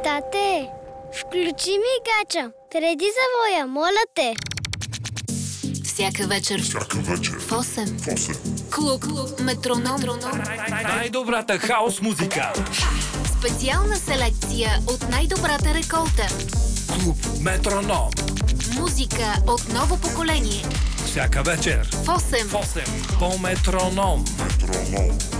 Тате, включи ми гача. Треди завоя, моля те. Всяка вечер в 8. Клуб Метроном. Най-добрата хаос музика. Специална селекция от най-добрата реколта. Клуб Метроном. Музика от ново поколение. Всяка вечер в 8. по Метроном.